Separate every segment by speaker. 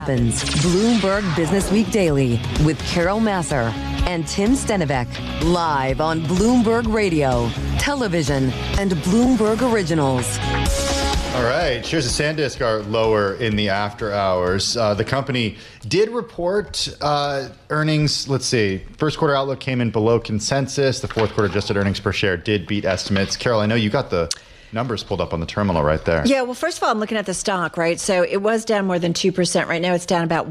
Speaker 1: Happens Bloomberg Business Week Daily with Carol Massar and Tim Stenivek, live on Bloomberg Radio, television, and Bloomberg Originals.
Speaker 2: All right, shares of SanDisk are lower in the after hours. The company did report earnings. Let's see. First quarter outlook came in below consensus. The fourth quarter adjusted earnings per share did beat estimates. Carol, I know you got the numbers pulled up on the terminal right there.
Speaker 3: Yeah, well, first of all, I'm looking at the stock, right? So it was down more than 2%. Right now it's down about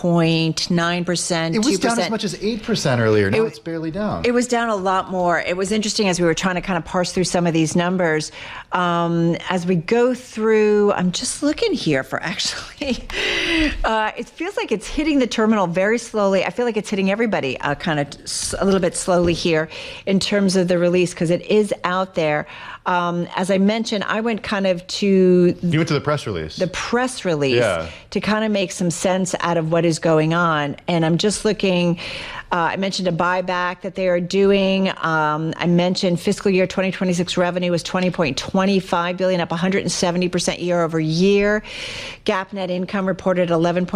Speaker 3: 1.9%.
Speaker 2: It was
Speaker 3: 2%.
Speaker 2: down as much as 8% earlier. Now it's barely down.
Speaker 3: It was down a lot more. It was interesting as we were trying to kind of parse through some of these numbers. As we go through, I'm just looking here for actually, it feels like it's hitting the terminal very slowly. I feel like it's hitting everybody kind of a little bit slowly here in terms of the release because it is out there. As I mentioned, I went kind of to...
Speaker 2: You went to the press release.
Speaker 3: The press release to kind of make some sense out of what is going on. And I'm just looking, I mentioned a buyback that they are doing. I mentioned fiscal year 2026 revenue was $20.25 billion, up 170% year over year. GAAP net income reported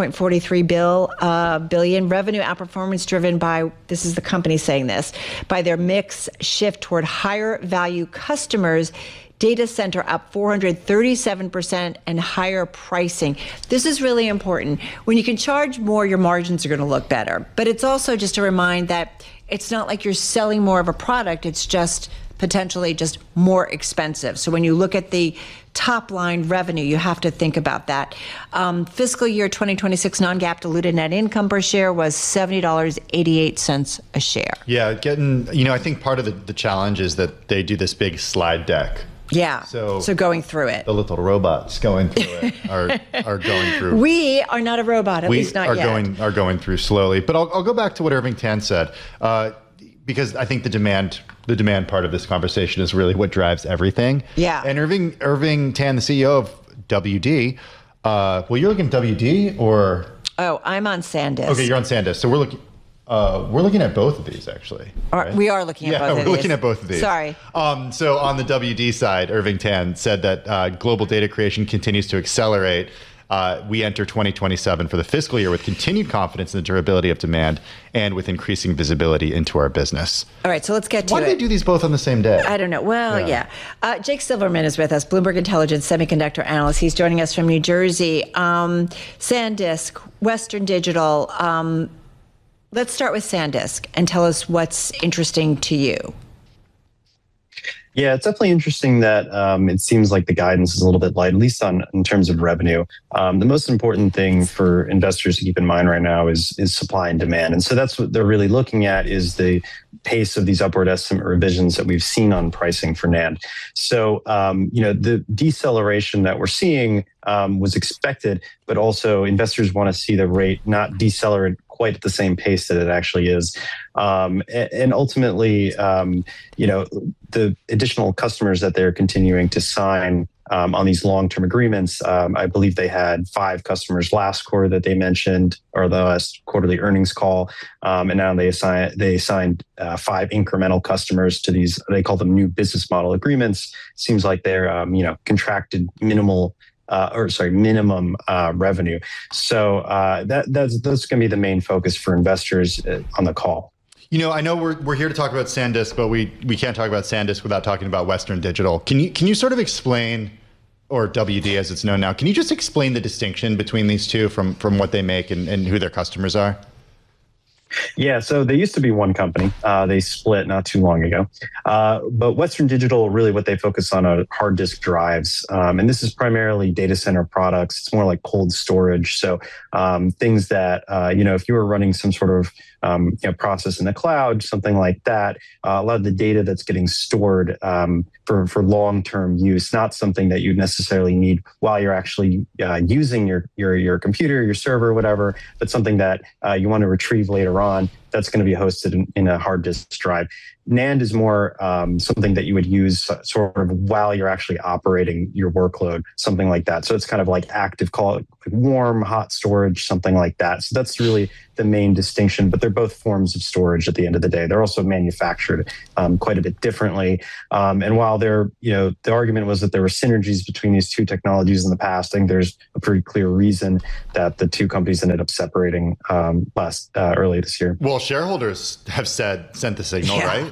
Speaker 3: $11.43 billion. Revenue outperformance driven by, this is the company saying this, by their mix shift toward higher value customers. Data center up 437% and higher pricing. This is really important. When you can charge more, your margins are going to look better. But it's also just a reminder that it's not like you're selling more of a product. It's just potentially just more expensive. So when you look at the top line revenue, you have to think about that. Fiscal year 2026 non-GAAP diluted net income per share was $70.88 a share.
Speaker 2: Yeah, I think part of the challenge is that they do this big slide deck.
Speaker 3: Yeah. So going through it.
Speaker 2: The little robots going through it are going through.
Speaker 3: We are not a robot, at least not yet.
Speaker 2: We are going through slowly. But I'll go back to what Irving Tan said, because I think the demand part of this conversation is really what drives everything.
Speaker 3: Yeah.
Speaker 2: And Irving Tan, the CEO of WD, well, you're looking at WD or?
Speaker 3: Oh, I'm on SanDisk.
Speaker 2: Okay, you're on SanDisk. So we're looking at both of these, actually.
Speaker 3: Right? We are looking at both of these.
Speaker 2: Yeah, we're looking at both of these.
Speaker 3: Sorry.
Speaker 2: So on the WD side, Irving Tan said that global data creation continues to accelerate. We enter 2027 for the fiscal year with continued confidence in the durability of demand and with increasing visibility into our business.
Speaker 3: All right, so let's get to it.
Speaker 2: Why do they do these both on the same day?
Speaker 3: I don't know. Well, yeah. Jake Silverman is with us, Bloomberg Intelligence semiconductor analyst. He's joining us from New Jersey. SanDisk, Western Digital. Let's start with SanDisk and tell us what's interesting to you.
Speaker 4: Yeah, it's definitely interesting that it seems like the guidance is a little bit light, at least in terms of revenue. The most important thing for investors to keep in mind right now is supply and demand. And so that's what they're really looking at is the pace of these upward estimate revisions that we've seen on pricing for NAND. So, the deceleration that we're seeing was expected, but also investors want to see the rate not decelerate quite at the same pace that it actually is. And ultimately, the additional customers that they're continuing to sign on these long-term agreements, I believe they had 5 customers last quarter that they mentioned, or the last quarterly earnings call, and now they signed 5 incremental customers to these. They call them new business model agreements. Seems like they're contracted minimum revenue. So that's going to be the main focus for investors on the call.
Speaker 2: I know we're here to talk about SanDisk, but we can't talk about SanDisk without talking about Western Digital. Can you sort of explain, or WD as it's known now, can you just explain the distinction between these two from what they make and who their customers are?
Speaker 4: Yeah, so they used to be one company. They split not too long ago. But Western Digital, really what they focus on are hard disk drives. And this is primarily data center products. It's more like cold storage. So things that, if you were running some sort of process in the cloud, something like that, a lot of the data that's getting stored for long-term use, not something that you necessarily need while you're actually using your computer, your server, whatever, but something that you want to retrieve later on that's going to be hosted in a hard disk drive. NAND is more something that you would use sort of while you're actually operating your workload, something like that. So it's kind of like active, call it warm, hot storage, something like that. So that's really the main distinction, but they're both forms of storage at the end of the day. They're also manufactured quite a bit differently. And while the argument was that there were synergies between these two technologies in the past, I think there's a pretty clear reason that the two companies ended up separating early this year.
Speaker 2: Well, shareholders have sent the signal, right?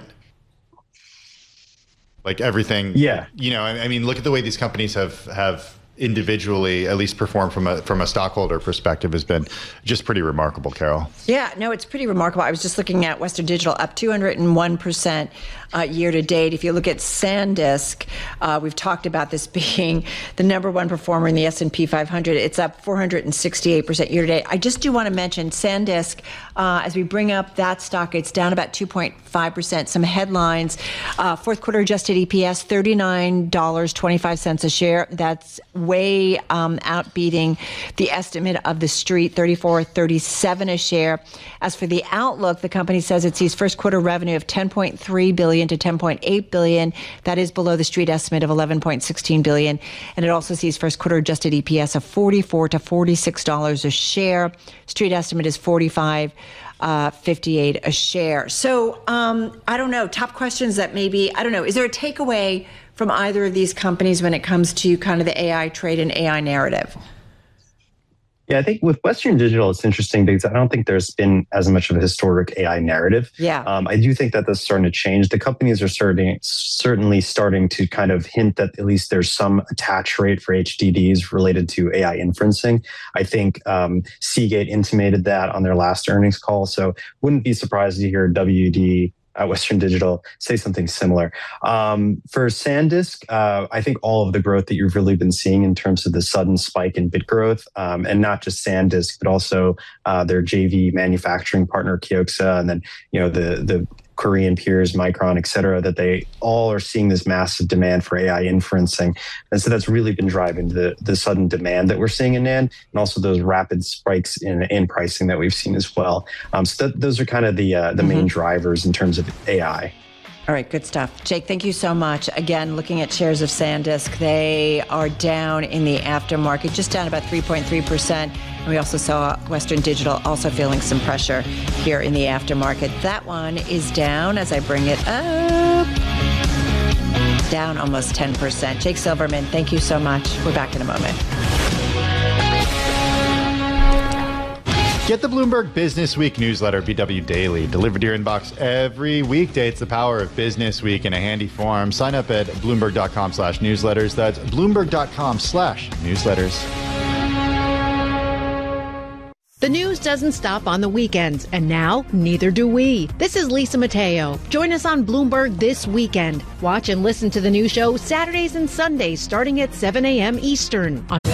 Speaker 2: Like everything.
Speaker 4: Yeah.
Speaker 2: I mean, look at the way these companies have individually at least performed from a stockholder perspective has been just pretty remarkable, Carol.
Speaker 3: Yeah, no, it's pretty remarkable. I was just looking at Western Digital up 201% year to date. If you look at SanDisk, we've talked about this being the number one performer in the S&P 500. It's up 468% year to date. I just do want to mention SanDisk, as we bring up that stock, it's down about 2.5%. Some headlines, fourth quarter adjusted EPS, $39.25 a share. That's way outbeating the estimate of the street, $34.37 a share. As for the outlook, the company says it sees first quarter revenue of $10.3 billion to $10.8 billion. That is below the street estimate of $11.16 billion. And it also sees first quarter adjusted EPS of $44 to $46 a share. Street estimate is $45.58 a share. So I don't know, top questions that maybe, I don't know, is there a takeaway from either of these companies when it comes to kind of the AI trade and AI narrative?
Speaker 4: Yeah, I think with Western Digital, it's interesting because I don't think there's been as much of a historic AI narrative.
Speaker 3: Yeah.
Speaker 4: I do think that that's starting to change. The companies are certainly starting to kind of hint that at least there's some attach rate for HDDs related to AI inferencing. I think Seagate intimated that on their last earnings call. So wouldn't be surprised to hear WD at Western Digital say something similar. For SanDisk, I think all of the growth that you've really been seeing in terms of the sudden spike in bit growth, and not just SanDisk, but also their JV manufacturing partner, Kioxia, and then the Korean peers, Micron, et cetera, that they all are seeing this massive demand for AI inferencing. And so that's really been driving the sudden demand that we're seeing in NAND, and also those rapid spikes in pricing that we've seen as well. So those are kind of the main drivers in terms of AI.
Speaker 3: All right, good stuff. Jake, thank you so much. Again, looking at shares of SanDisk, they are down in the aftermarket, just down about 3.3%. And we also saw Western Digital also feeling some pressure here in the aftermarket. That one is down as I bring it up, down almost 10%. Jake Silverman, thank you so much. We're back in a moment.
Speaker 2: Get the Bloomberg Business Week newsletter, BW Daily, delivered to your inbox every weekday. It's the power of Business Week in a handy form. Sign up at Bloomberg.com/newsletters. That's Bloomberg.com/newsletters.
Speaker 5: The news doesn't stop on the weekends, and now neither do we. This is Lisa Mateo. Join us on Bloomberg this weekend. Watch and listen to the new show Saturdays and Sundays starting at 7 a.m. Eastern on